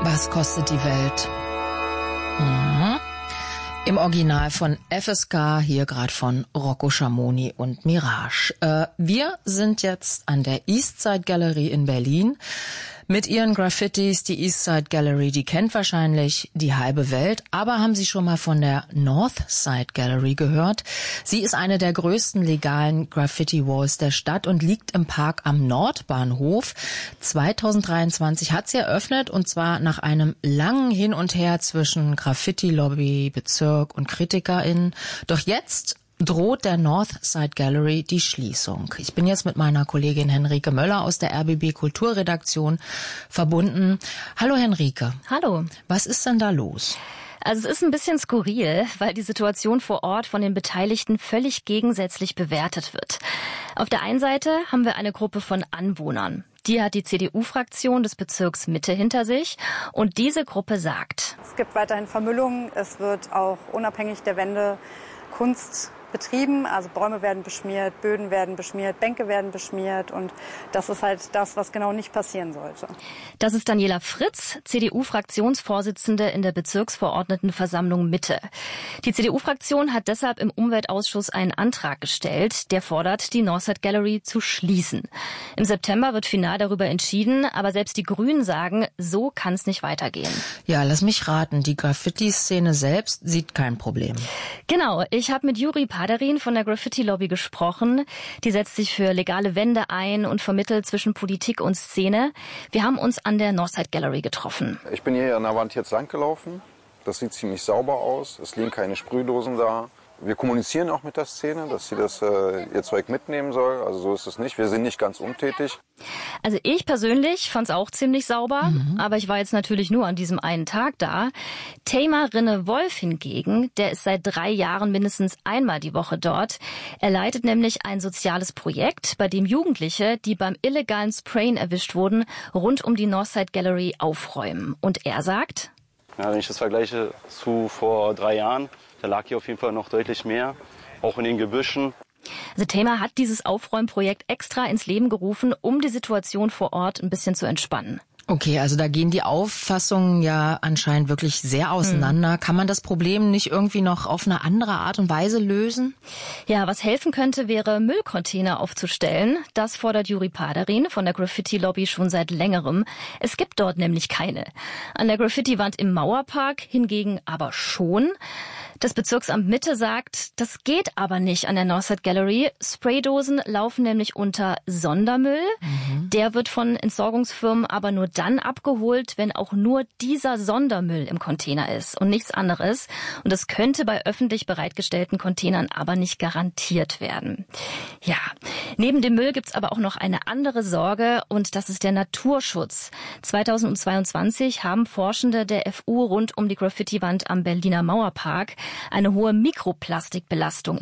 Was kostet die Welt? Im Original von FSK, hier gerade von Rocco Schamoni und Mirage. Wir sind jetzt an der Eastside Gallery in Berlin. Mit ihren Graffitis, die Eastside Gallery, die kennt wahrscheinlich die halbe Welt. Aber haben Sie schon mal von der Northside Gallery gehört? Sie ist eine der größten legalen Graffiti-Walls der Stadt und liegt im Park am Nordbahnhof. 2023 hat sie eröffnet, und zwar nach einem langen Hin und Her zwischen Graffiti-Lobby, Bezirk und KritikerInnen. Doch jetzt droht der Northside Gallery die Schließung. Ich bin jetzt mit meiner Kollegin Henrike Möller aus der RBB Kulturredaktion verbunden. Hallo Henrike. Hallo. Was ist denn da los? Also es ist ein bisschen skurril, weil die Situation vor Ort von den Beteiligten völlig gegensätzlich bewertet wird. Auf der einen Seite haben wir eine Gruppe von Anwohnern. Die hat die CDU-Fraktion des Bezirks Mitte hinter sich, und diese Gruppe sagt: Es gibt weiterhin Vermüllung, es wird auch unabhängig der Wände Kunst betrieben, also Bäume werden beschmiert, Böden werden beschmiert, Bänke werden beschmiert, und das ist halt das, was genau nicht passieren sollte. Das ist Daniela Fritz, CDU-Fraktionsvorsitzende in der Bezirksverordnetenversammlung Mitte. Die CDU-Fraktion hat deshalb im Umweltausschuss einen Antrag gestellt, der fordert, die Northside Gallery zu schließen. Im September wird final darüber entschieden, aber selbst die Grünen sagen, so kann es nicht weitergehen. Ja, lass mich raten, die Graffiti-Szene selbst sieht kein Problem. Genau, ich habe mit Juri Paderin von der Graffiti-Lobby gesprochen. Die setzt sich für legale Wände ein und vermittelt zwischen Politik und Szene. Wir haben uns an der Northside Gallery getroffen. Ich bin hier an der Wand jetzt lang gelaufen. Das sieht ziemlich sauber aus. Es liegen keine Sprühdosen da. Wir kommunizieren auch mit der Szene, dass sie ihr Zeug mitnehmen soll. Also so ist es nicht. Wir sind nicht ganz untätig. Also ich persönlich fand es auch ziemlich sauber, aber ich war jetzt natürlich nur an diesem einen Tag da. Tamer Rinne-Wolf hingegen, der ist seit 3 Jahren mindestens einmal die Woche dort. Er leitet nämlich ein soziales Projekt, bei dem Jugendliche, die beim illegalen Sprayen erwischt wurden, rund um die Northside Gallery aufräumen. Und er sagt: Ja, wenn ich das vergleiche zu vor 3 Jahren, da lag hier auf jeden Fall noch deutlich mehr, auch in den Gebüschen. Also Tamer hat dieses Aufräumprojekt extra ins Leben gerufen, um die Situation vor Ort ein bisschen zu entspannen. Okay, also da gehen die Auffassungen ja anscheinend wirklich sehr auseinander. Kann man das Problem nicht irgendwie noch auf eine andere Art und Weise lösen? Ja, was helfen könnte, wäre Müllcontainer aufzustellen. Das fordert Juri Paderin von der Graffiti-Lobby schon seit längerem. Es gibt dort nämlich keine. An der Graffiti-Wand im Mauerpark hingegen aber schon. Das Bezirksamt Mitte sagt, das geht aber nicht an der Northside Gallery. Spraydosen laufen nämlich unter Sondermüll. Der wird von Entsorgungsfirmen aber nur dann abgeholt, wenn auch nur dieser Sondermüll im Container ist und nichts anderes. Und das könnte bei öffentlich bereitgestellten Containern aber nicht garantiert werden. Ja, neben dem Müll gibt's aber auch noch eine andere Sorge, und das ist der Naturschutz. 2022 haben Forschende der FU rund um die Graffiti-Wand am Berliner Mauerpark eine hohe Mikroplastikbelastung